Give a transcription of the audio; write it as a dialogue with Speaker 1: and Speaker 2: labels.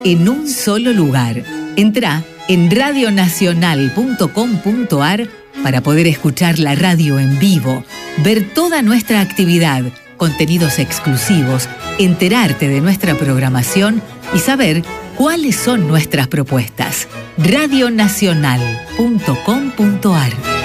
Speaker 1: en un solo lugar. Entrá en radionacional.com.ar para poder escuchar la radio en vivo, ver toda nuestra actividad, contenidos exclusivos, enterarte de nuestra programación y saber cuáles son nuestras propuestas. radionacional.com.ar